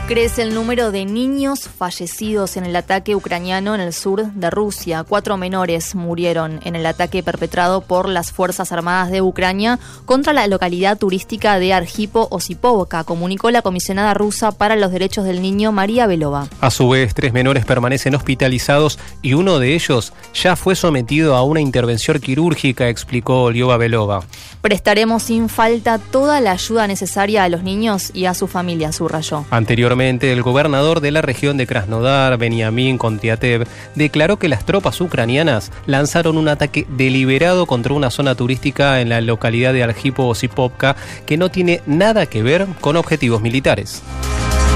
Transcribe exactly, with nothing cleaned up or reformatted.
Crece el número de niños fallecidos en el ataque ucraniano en el sur de Rusia. Cuatro menores murieron en el ataque perpetrado por las Fuerzas Armadas de Ucrania contra la localidad turística de Arjipo-Osipovka, comunicó la comisionada rusa para los derechos del niño, María Belova. A su vez, tres menores permanecen hospitalizados y uno de ellos ya fue sometido a una intervención quirúrgica, explicó Liova Belova. Prestaremos sin falta toda la ayuda necesaria a los niños y a su familia, subrayó. Anteriormente, el gobernador de la región de Krasnodar, Benyamin Kondratev, declaró que las tropas ucranianas lanzaron un ataque deliberado contra una zona turística en la localidad de Arjipo-Osipovka que no tiene nada que ver con objetivos militares.